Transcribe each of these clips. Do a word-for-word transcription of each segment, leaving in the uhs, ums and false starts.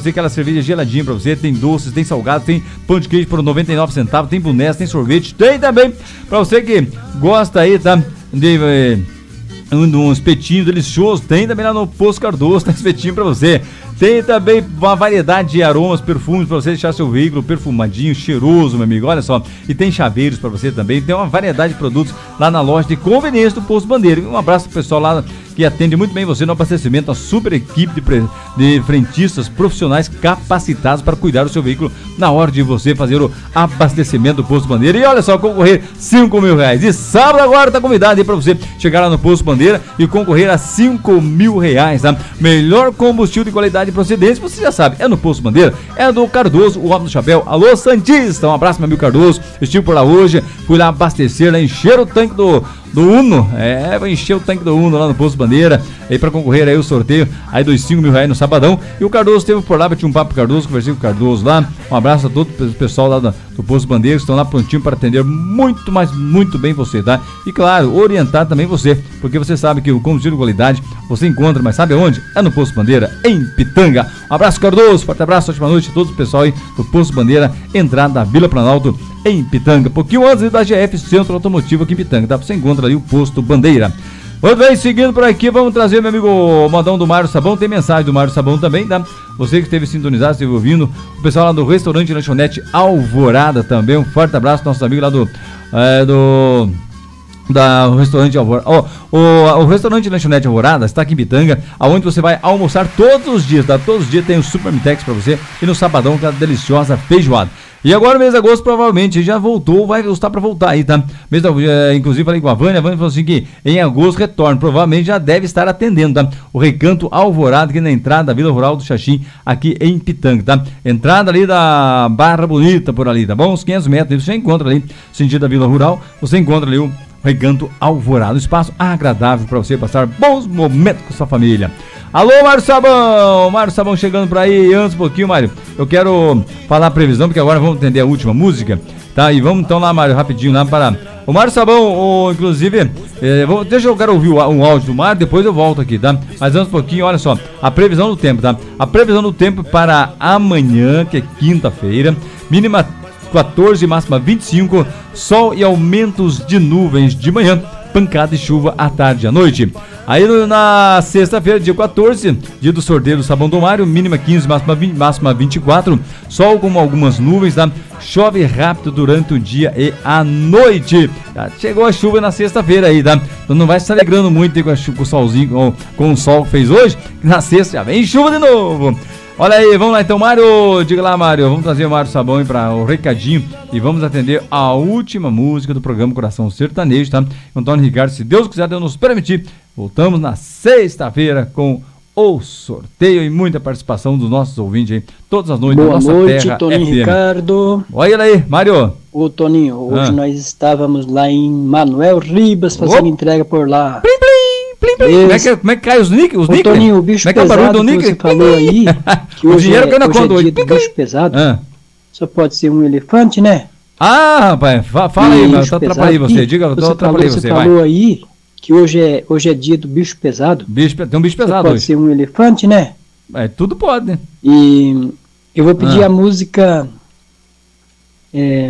você aquela cerveja geladinha pra você, tem doces, tem salgado, tem pão de queijo por noventa e nove centavos, tem bonés, tem sorvete, tem também pra você que gosta aí, tá? De eh, um, um espetinho delicioso, tem também lá no Posto Cardoso, tem espetinho pra você. Tem também uma variedade de aromas, perfumes pra você deixar seu veículo perfumadinho, cheiroso, meu amigo, olha só. E tem chaveiros pra você também, tem uma variedade de produtos lá na loja de conveniência do Posto Bandeira. Um abraço pro pessoal lá que atende muito bem você no abastecimento, a super equipe de, pre... de frentistas profissionais capacitados para cuidar do seu veículo na hora de você fazer o abastecimento do Posto Bandeira. E olha só, concorrer cinco mil reais. E sábado agora tá convidado aí pra você chegar lá no Posto Bandeira e concorrer a cinco mil reais, tá? Melhor combustível de qualidade de procedência, você já sabe, é no Posto Bandeira, é do Cardoso, o homem do chapéu. Alô, Santista, um abraço, meu amigo Cardoso. Estive por lá hoje, fui lá abastecer, lá, encher o tanque do, do Uno, é, vou encher o tanque do Uno lá no Posto Bandeira, aí pra concorrer aí o sorteio aí dos cinco mil reais no sabadão. E o Cardoso esteve por lá, bati um papo com o Cardoso, conversei com o Cardoso lá. Um abraço a todo o pessoal lá do, do Posto Bandeira, que estão lá prontinho para atender muito, mas muito bem você, tá? E claro, orientar também você, porque você sabe que o combustível de qualidade você encontra, mas sabe aonde? É no Posto Bandeira, em Pitanga. Um abraço, Cardoso, forte abraço, ótima noite a todo o pessoal aí do Posto Bandeira, entrada da Vila Planalto, em Pitanga. Pouquinho antes da G F Centro Automotivo aqui em Pitanga, tá? Você encontra ali o Posto Bandeira. Muito bem, seguindo por aqui, vamos trazer meu amigo Modão do Mário Sabão. Tem mensagem do Mário Sabão também, tá? Você que esteve sintonizado, esteve ouvindo. O pessoal lá do restaurante Lanchonete Alvorada também. Um forte abraço, nossos amigos lá do... É, do... da o restaurante Alvorada. Oh, o, o restaurante Lanchonete Alvorada está aqui em Pitanga, aonde você vai almoçar todos os dias, tá? Todos os dias tem o Super Mitex pra você e no sabadão aquela deliciosa feijoada. E agora o mês de agosto provavelmente já voltou, vai estar para voltar aí, tá? Mês de, é, inclusive falei com a Vânia, a Vânia falou assim que em agosto retorna, provavelmente já deve estar atendendo, tá? O Recanto Alvorada aqui na entrada da Vila Rural do Xaxim, aqui em Pitanga, tá? Entrada ali da Barra Bonita por ali, tá bom? Uns quinhentos metros, você encontra ali, sentido da Vila Rural, você encontra ali o Recanto Alvorada, um espaço agradável para você passar bons momentos com sua família. Alô, Mário Sabão, Mário Sabão chegando por aí. Antes um pouquinho, Mário, eu quero falar a previsão, porque agora vamos entender a última música, tá? E vamos então lá, Mário, rapidinho lá para o Mário Sabão, o, inclusive, é, vou, deixa eu quero ouvir o, um áudio do Mário, depois eu volto aqui, tá? Mas antes um pouquinho, olha só, a previsão do tempo, tá? A previsão do tempo para amanhã, que é quinta-feira, mínima quatorze, máxima vinte e cinco, sol e aumentos de nuvens de manhã, pancada e chuva à tarde e à noite. Aí no, na sexta-feira, dia quatorze, dia do sorteio do Sabão do Mário, mínima quinze, máxima vinte, máxima vinte e quatro, sol com algumas nuvens, tá? Chove rápido durante o dia e a noite. Tá? Chegou a chuva na sexta-feira aí, tá? Então não vai se alegrando muito aí com, a, com o solzinho, com, com o sol que fez hoje, na sexta já vem chuva de novo. Olha aí, vamos lá então, Mário, diga lá, Mário, vamos trazer o Mário Sabão aí para o recadinho e vamos atender a última música do programa Coração Sertanejo, tá? Antônio Ricardo, se Deus quiser, Deus nos permitir, voltamos na sexta-feira com o sorteio e muita participação dos nossos ouvintes aí, todas as noites. Boa da nossa noite, terra Toninho F M. Ricardo. Olha aí, Mário. Ô, Toninho, hoje ah. nós estávamos lá em Manuel Ribas fazendo oh. entrega por lá. Plim, plim, plim, plim. Como, é que, como é que cai os níqueis? Os Ô, Toninho, o bicho como é que é o barulho do pesado que níquel? você falou aí, que o hoje dinheiro é, cai na hoje conta é hoje. dia do bicho pesado, Ah. só pode ser um elefante, né? Ah, rapaz, fa fala aí, bicho eu tô atrapalhando você, e diga, eu tô você atrapalhando falou, você, você vai. falou aí que hoje é, hoje é dia do bicho pesado. Bicho, tem um bicho Só pesado pode hoje. ser um elefante, né? É, tudo pode, né? E eu vou pedir Ah. a música é,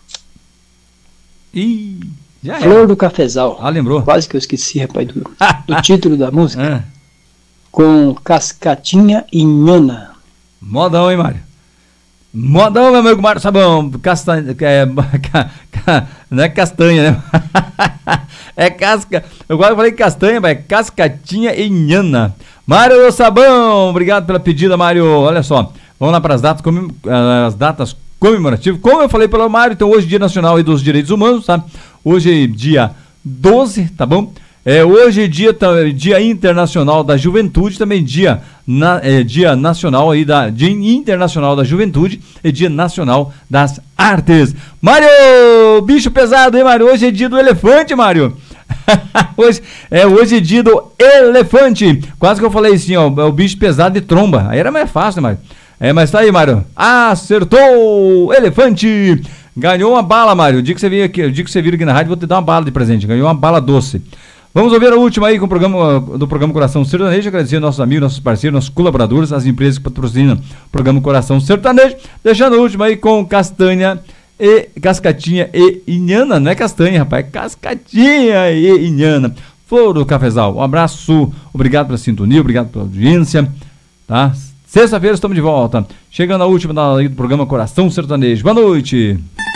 Ih, já é. Flor do Cafezal. Ah, lembrou? Quase que eu esqueci, rapaz, do, do título da música. Ah. Com Cascatinha e Nhana. Modão, hein, Mário? Modão, meu amigo Mário Sabão. Castanha, é, ca, ca, não é castanha, né? É casca. Eu quase falei castanha, mas é cascatinha e nhana. Mário Sabão, obrigado pela pedida, Mário. Olha só, vamos lá para as datas, comem, as datas comemorativas. Como eu falei pelo Mário, então hoje é Dia Nacional aí dos Direitos Humanos, tá? Hoje é dia doze, tá bom? É, hoje é dia, dia internacional da juventude, também dia, na, é, dia nacional aí da, dia internacional da juventude e dia nacional das artes. Mário, bicho pesado, hein, Mário? Hoje é dia do elefante, Mário. hoje, é, hoje é dia do elefante. Quase que eu falei assim, ó, é o bicho pesado de tromba. Aí era mais fácil, Mário. É, mas tá aí, Mário. Acertou! Elefante! Ganhou uma bala, Mário. O dia que você vir aqui, o dia que você vir aqui na rádio, vou te dar uma bala de presente. Ganhou uma bala doce. Vamos ouvir a última aí com o programa, do programa Coração Sertanejo, agradecer nossos amigos, nossos parceiros, nossos colaboradores, as empresas que patrocinam o programa Coração Sertanejo, deixando a última aí com Castanha e Cascatinha e Inhana, não é castanha, rapaz, é Cascatinha e Inhana. Flor do Cafezal, um abraço, obrigado pela sintonia, obrigado pela audiência, tá? Sexta-feira estamos de volta, chegando a última do programa Coração Sertanejo. Boa noite.